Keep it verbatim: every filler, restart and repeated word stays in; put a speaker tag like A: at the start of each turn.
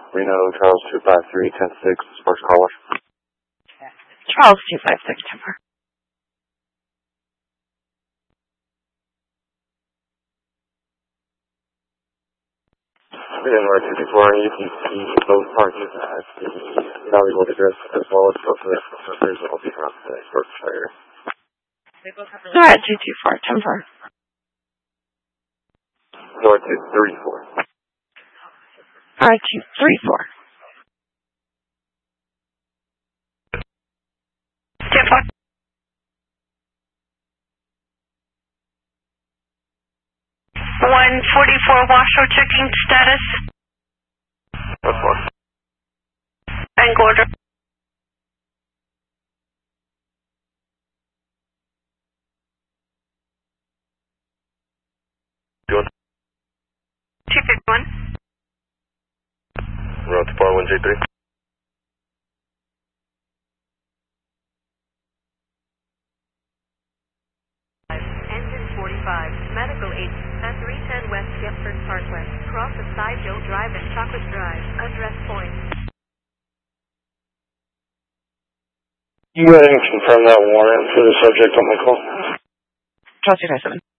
A: Reno, Charles two five three, ten six, Sparks Car Wash.
B: Charles two five six, Timber.
A: In North fifty-four, you can see both parties as the valuable address as well as both of the officers that will be around the Berkshire.
B: Alright, two two four, Timber.
A: North two three four.
B: Alright, two three four. Timber. one forty-four Washoe checking status.
A: That's one.
B: Bank order.
A: Good.
B: two fifty-one.
A: Route to bar one J three.
C: Engine forty-five, medical aid at three ten West Gepford Parkway, cross of Sideville Drive and Chocolate Drive, address point.
A: You go ahead and confirm that warrant for the subject on my call.
B: Charles two five seven.